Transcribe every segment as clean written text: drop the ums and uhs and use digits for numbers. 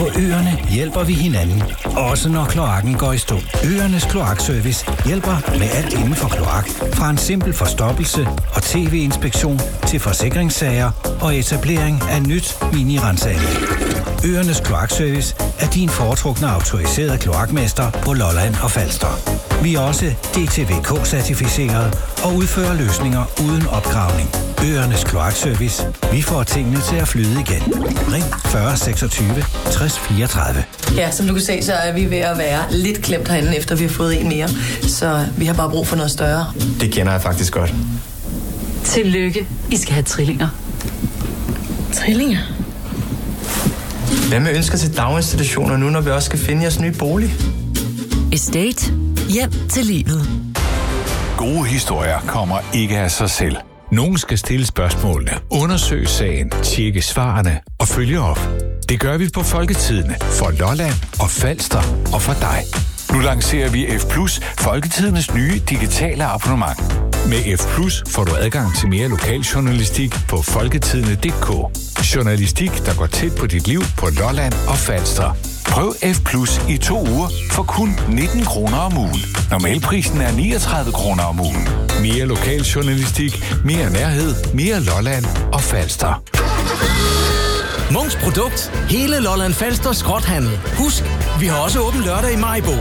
På øerne hjælper vi hinanden, også når kloakken går i stå. Øernes kloakservice hjælper med alt inden for kloak. Fra en simpel forstoppelse og tv-inspektion til forsikringssager og etablering af nyt mini-renseanlæg. Øernes kloakservice er din foretrukne autoriserede kloakmester på Lolland og Falster. Vi er også DTVK-certificeret og udfører løsninger uden opgravning. Øernes kloakservice. Vi får tingene til at flyde igen. Ring 40 26 60 34. Ja, som du kan se, så er vi ved at være lidt klemt herinde, efter vi har fået en mere. Så vi har bare brug for noget større. Det kender jeg faktisk godt. Tillykke. I skal have trillinger. Trillinger? Hvad med ønsker til daginstitutioner nu, når vi også skal finde jeres nye bolig? Estate. Hjem til livet. Gode historier kommer ikke af sig selv. Nogen skal stille spørgsmålene, undersøge sagen, tjekke svarene og følge op. Det gør vi på Folketidene for Lolland og Falster og for dig. Nu lancerer vi F+, Folketidenes nye digitale abonnement. Med F+ får du adgang til mere lokaljournalistik på folketidene.dk. Journalistik, der går tæt på dit liv på Lolland og Falster. Prøv F+ i 2 uger for kun 19 kroner om ugen. Normalprisen er 39 kroner om ugen. Mere lokaljournalistik, mere nærhed, mere Lolland og Falster. Munks Produkt. Hele Lolland Falster skrothandel. Husk, vi har også åben lørdag i Maribo.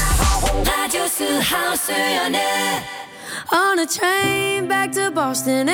Radio Sydhavsøerne. On a train back to Boston.